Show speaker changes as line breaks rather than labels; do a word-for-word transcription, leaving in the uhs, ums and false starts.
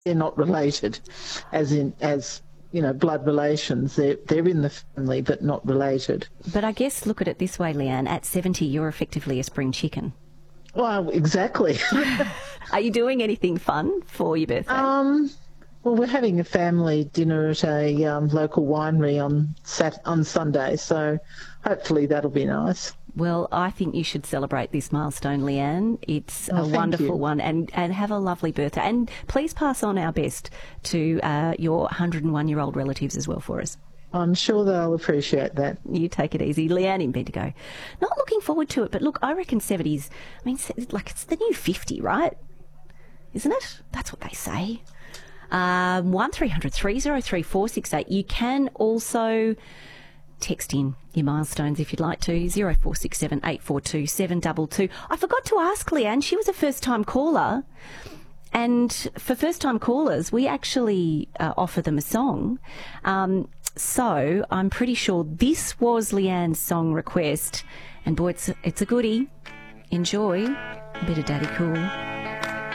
they're not related, as in as you know, blood relations. They're they're in the family, but not related.
But I guess look at it this way, Leanne. At seventy, you're effectively a spring chicken.
Well, exactly.
Are you doing anything fun for your birthday?
Um. Well, we're having a family dinner at a um, local winery on Sat on Sunday, so hopefully that'll be nice.
Well, I think you should celebrate this milestone, Leanne. It's
Oh,
a
thank
wonderful
you.
one, and, and have a lovely birthday. And please pass on our best to uh, your one hundred and one-year-old relatives as well for us.
I'm sure they'll appreciate that.
You take it easy. Leanne in Bendigo. Not looking forward to it, but look, I reckon seventies, I mean, se- like it's the new fifty, right? Isn't it? That's what they say. Um, one three hundred three oh three four six eight. You can also text in your milestones if you'd like to, zero four six seven eight four two seven two two. I forgot to ask Leanne, she was a first-time caller, and for first-time callers, we actually uh, offer them a song. Um, so I'm pretty sure this was Leanne's song request, and boy, it's, it's a goodie. Enjoy a bit of Daddy Cool.